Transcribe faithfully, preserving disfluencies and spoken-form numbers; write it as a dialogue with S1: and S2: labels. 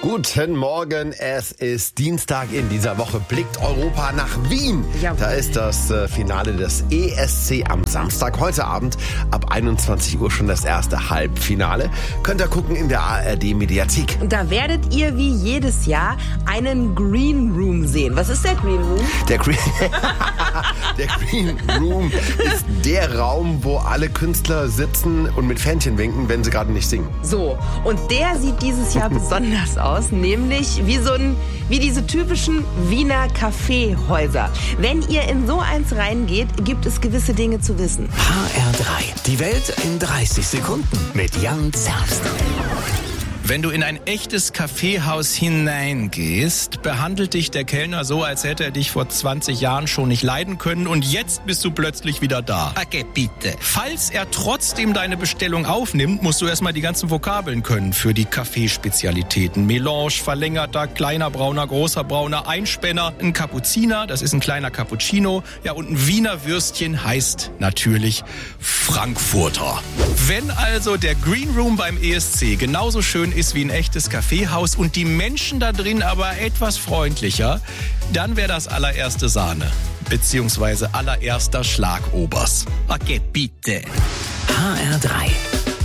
S1: Guten Morgen, es ist Dienstag in dieser Woche. Blickt Europa nach Wien.
S2: Jawohl.
S1: Da ist das äh, Finale des E S C am Samstag. Heute Abend ab einundzwanzig Uhr schon das erste Halbfinale. Könnt ihr gucken in der A R D-Mediathek.
S2: Und da werdet ihr wie jedes Jahr einen Green Room sehen. Was ist der Green Room?
S1: Der Green, der Green Room ist der Raum, wo alle Künstler sitzen und mit Fähnchen winken, wenn sie gerade nicht singen.
S2: So, und der sieht dieses Jahr besonders aus. Nämlich wie so ein, wie diese typischen Wiener Kaffeehäuser. Wenn ihr in so eins reingeht, gibt es gewisse Dinge zu wissen.
S3: H R drei. Die Welt in dreißig Sekunden mit Jan Zerbst.
S4: Wenn du in ein echtes Kaffeehaus hineingehst, behandelt dich der Kellner so, als hätte er dich vor zwanzig Jahren schon nicht leiden können und jetzt bist du plötzlich wieder da. Okay, bitte. Falls er trotzdem deine Bestellung aufnimmt, musst du erstmal die ganzen Vokabeln können für die Kaffeespezialitäten. Melange, verlängerter, kleiner Brauner, großer Brauner, Einspänner, ein Kapuziner, das ist ein kleiner Cappuccino, ja, und ein Wiener Würstchen heißt natürlich Frankfurter. Wenn also der Green Room beim E S C genauso schön ist wie ein echtes Kaffeehaus und die Menschen da drin aber etwas freundlicher, dann wäre das allererste Sahne, beziehungsweise allererster Schlagobers. Okay, bitte.
S3: H R drei.